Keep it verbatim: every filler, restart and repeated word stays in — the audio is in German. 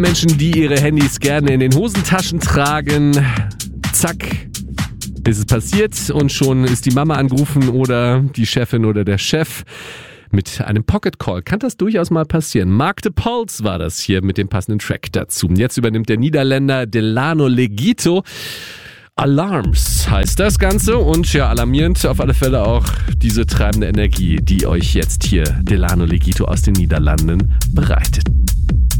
Menschen, die ihre Handys gerne in den Hosentaschen tragen. Zack, ist es passiert und schon ist die Mama angerufen oder die Chefin oder der Chef mit einem Pocket Call. Kann das durchaus mal passieren. Mark de Pauls war das hier mit dem passenden Track dazu. Jetzt übernimmt der Niederländer Delano Legito. Alarms heißt das Ganze und ja, alarmierend auf alle Fälle auch diese treibende Energie, die euch jetzt hier Delano Legito aus den Niederlanden bereitet.